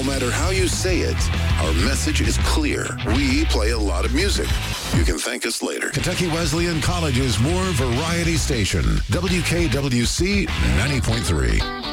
No matter how you say it, our message is clear. We play a lot of music. You can thank us later. Kentucky Wesleyan College's more variety station, WKWC 90.3.